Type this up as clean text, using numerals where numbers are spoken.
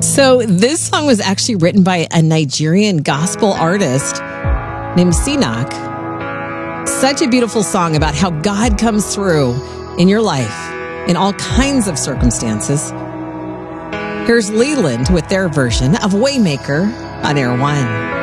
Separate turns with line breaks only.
So this song was actually written by a Nigerian gospel artist named Sinach. Such a beautiful song about how God comes through in your life in all kinds of circumstances. Here's Leland with their version of Waymaker on Air One.